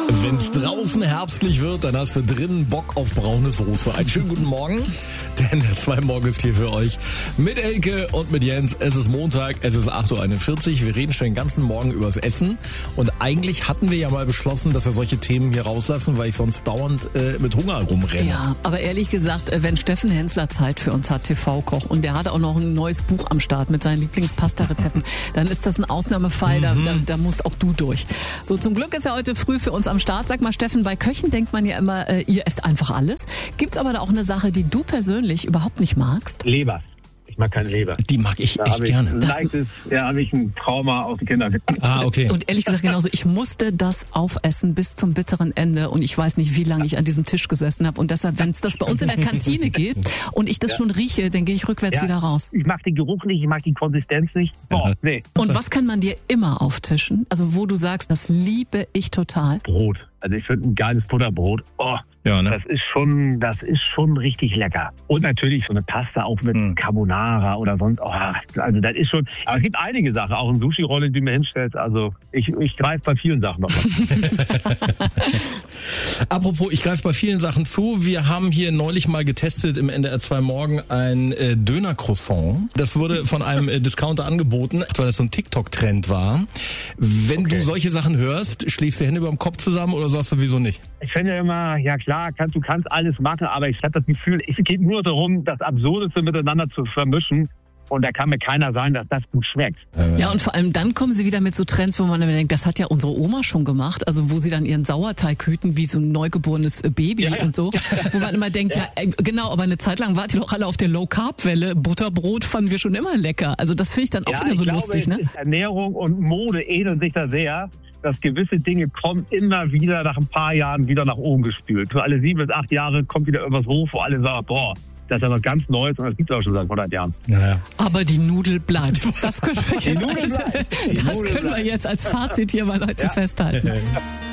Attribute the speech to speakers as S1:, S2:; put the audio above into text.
S1: Wenn es draußen herbstlich wird, dann hast du drinnen Bock auf braune Soße. Einen schönen guten Morgen, denn der 2 Morgen ist hier für euch mit Elke und mit Jens. Es ist Montag, es ist 8.41 Uhr. Wir reden schon den ganzen Morgen übers Essen. Und eigentlich hatten wir ja mal beschlossen, dass wir solche Themen hier rauslassen, weil ich sonst dauernd mit Hunger rumrenne.
S2: Ja, aber ehrlich gesagt, wenn Steffen Hensler Zeit für uns hat, TV-Koch, und der hat auch noch ein neues Buch am Start mit seinen Lieblingspasta-Rezepten, dann ist das ein Ausnahmefall, da musst auch du durch. So, zum Glück ist er heute früh für uns am Start. Sag mal, Steffen, bei Köchen denkt man ja immer, ihr esst einfach alles. Gibt's aber da auch eine Sache, die du persönlich überhaupt nicht magst?
S3: Leber. Ich mag keine Leber.
S1: Die mag ich echt gerne.
S3: Da habe ich ein Trauma aus dem Kindergarten.
S1: Ah, okay.
S2: Und ehrlich gesagt genauso, ich musste das aufessen bis zum bitteren Ende und ich weiß nicht, wie lange ich an diesem Tisch gesessen habe. Und deshalb, wenn es das bei uns in der Kantine gibt und ich das schon rieche, dann gehe ich rückwärts wieder raus.
S3: Ich mag den Geruch nicht, ich mag die Konsistenz nicht. Boah, nee.
S2: Und was kann man dir immer auftischen? Also wo du sagst, das liebe ich total?
S3: Brot. Also ich finde ein geiles Butterbrot. Oh,
S1: ja, ne?
S3: das ist schon richtig lecker. Und natürlich so eine Pasta auch mit Carbonara oder sonst. Oh, also das ist schon. Aber es gibt einige Sachen, auch eine Sushi-Rolle, die mir hinstellt. Also ich greife bei vielen Sachen noch.
S1: Apropos, ich greife bei vielen Sachen zu. Wir haben hier neulich mal getestet im NDR 2 Morgen ein Döner-Croissant. Das wurde von einem Discounter angeboten, weil das so ein TikTok-Trend war. Wenn du solche Sachen hörst, schlägst du die Hände über dem Kopf zusammen oder sagst du wieso nicht?
S3: Ich finde immer, ja klar, du kannst alles machen, aber ich habe das Gefühl, es geht nur darum, das Absurdeste miteinander zu vermischen. Und da kann mir keiner sagen, dass das gut schmeckt.
S2: Ja, und vor allem dann kommen sie wieder mit so Trends, wo man dann denkt, das hat ja unsere Oma schon gemacht. Also wo sie dann ihren Sauerteig hüten wie so ein neugeborenes Baby und so. Wo man immer denkt, genau, aber eine Zeit lang wart ihr doch alle auf der Low-Carb-Welle. Butterbrot fanden wir schon immer lecker. Also das finde ich dann auch wieder so lustig, ne?
S3: Ernährung und Mode ähneln sich da sehr. Dass gewisse Dinge kommen immer wieder nach ein paar Jahren wieder nach oben gespült. Für alle 7 bis 8 Jahre kommt wieder irgendwas hoch, wo alle sagen, boah, das ist ja was ganz Neues und das gibt es auch schon seit 100 Jahren.
S1: Naja.
S2: Aber die Nudel bleibt. Das können wir jetzt als Fazit hier mal heute festhalten.